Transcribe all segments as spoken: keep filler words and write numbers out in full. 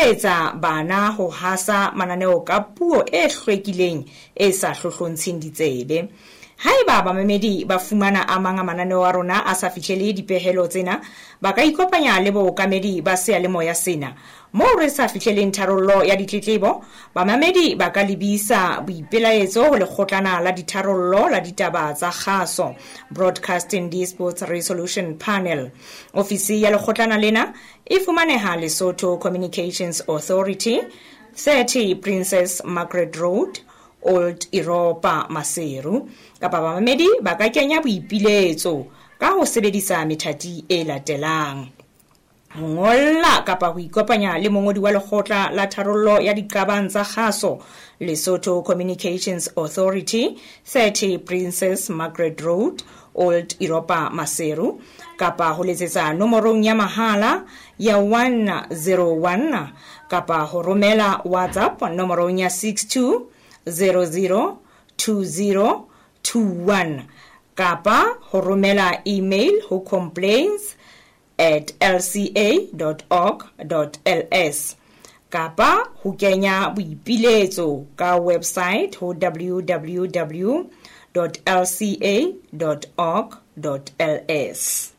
etsa bana ho hasa mananeo ka puo e hlwekileng e sa hlohlontsheng ditsebe. Haeba bamamedi ba fumana a mang a mananeo a rona a sa fihlele dipehelo tsena, ba ka ikopanya le bookamedi ba seyalemoya sena. Moo re sa fihleleng tharollo ya ditletlebo, bamamedi ba ka lebisa boipelaetso ho lekgotlana la ditharollo la ditaba tsa kgaso, Broadcasting Disputes Resolution Panel. Ofisi ya lekgotlana lena e fumaneha Lesotho Communications Authority, thirty Princess Margaret Road, Old Europa, Maseru. Kapa bamamedi ba ka kenya boipiletso ka ho sebedisa methati e latelang: ho ngolla kapa ho ikopanya le mongodi wa lekgotla la tharollo ya diqabang tsa kgaso, Lesotho Communications Authority, thirty Princess Margaret Road, Old Europa, Maseru, kapa ho letsetsa nomorong ya mahala ya one zero one, kapa ho romela WhatsApp nomorong ya six two zero zero two zero two one, kapa ho romela email ho complaints at l c a dot org dot l s, kapa ho kenya boipiletso ka website ho w w w dot l c a dot org dot l s.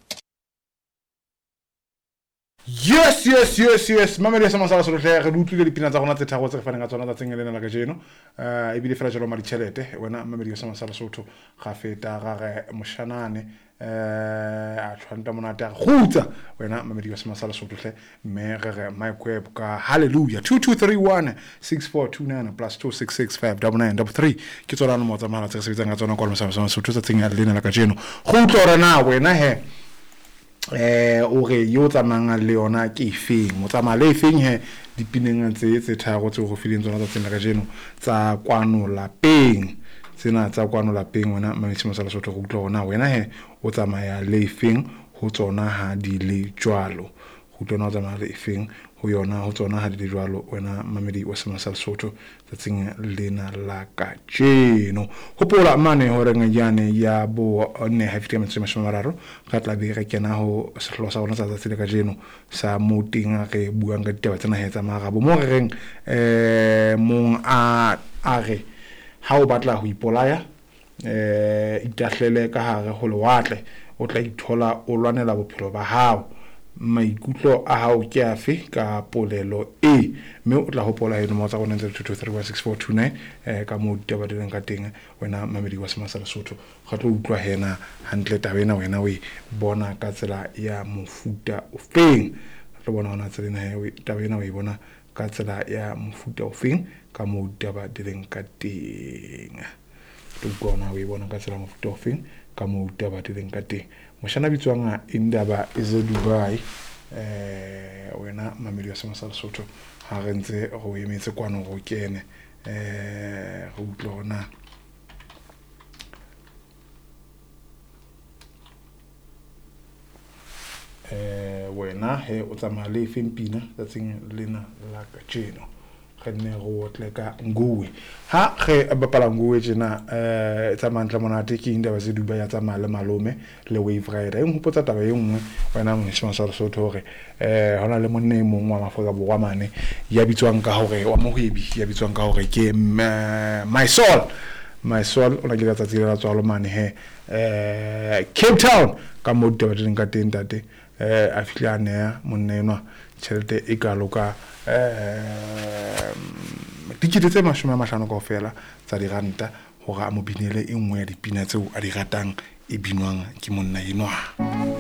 Yes, yes, yes, yes. Mamedi ya sama sala solo re utlwile dipina tsa rona tse tharo tse faneng ka tsona tsa tsengelena la kajeno. Eh e bile fela jalo mari tšhelete wena mamedi ya sama sala sotho ga feta ga re moshanane eh a tshwanta monate a gutsa wena mamedi ya sama sala sotho hle me re re my kweb ka hallelujah two two three one six four two nine plus two six six five nine nine three ke tsona mo tsa mala tse se bitsang ka tsona kwa sama sama sotho tsa tsengelena la kajeno. Go utlora na wena he eh o re yo tsamanga le yona ke ifeng mo tsamaya le ifeng he dipineng tse tse tharo tse go fileng tsona tsa tsena ka jeno tsa kwano lapeng tsena tsa kwano lapeng wena mamedi sala sotho go utlwa ona wena he o tsamaya le ifeng ho tsona ha di le jwalo go utlwa o tsamaya le ifeng ho yona ho tsona ha di le jwalo wena mamedi wa sala sotho tsa tseng lena la ka jeno hopola mane hore ngajane ya bo ne ha fitema tsema shmararo ga tla be re kena ho sehlo sa bona tsa tsile ka jeno sa moting re buang ka ditaba tsena hetsa marabo mo re reng eh mong a a re ha o batla ho ipolaya eh itahlele ka hare ho lewatle o tla ithola o lwanela bophelo ba hao. Maikutlo a hao ke afe ka polelo e me o tla hopola eno mo tsa gona two two three one six four two nine eh ka mo ditaba dileng ka teng wena mamedi wa sama sala sotho ga tlo utlwa hena hantle tabena wena we bona ka tsela ya mofuta o feng tlo bona ona tsela ya we tabena we bona ka tsela ya mofuta o feng ka mo ditaba dileng ka teng tlo bona we bona ka tsela mofuta o feng ka mo ditaba dileng ka teng. Moshana bitswanga indaba eze Dubai eh wena mamedi wa sama sala sotho ha re ntse go emetse kwano go kene eh go utlona eh wena he o tsamaya le fempina tsatsing lena la ka tjeno ne go tleka nguwe ha ge bapala nguwe jena eh tsa mantla monate ke indaba se Dubai ya tsa male malome le Wave Rider eng hopotsa taba e nngwe wena mo shima sa sotho hore eh hona le monne mongwe wa Afrika Borwa mane ya bitswang ka hore wa mohwebi ya bitswang ka hore ke my soul my soul ona ke tsa tsela tswa lo mane he eh Cape Town ka mo ditaba di nka teng tate eh a fihla ne monne enwa tšhelete e ka loka eh dikete tse mashome a mahlano kaofela tsa diranta hore a mo binele e nngwe ya dipina tseo a di ratang e binwang ke monna enwa.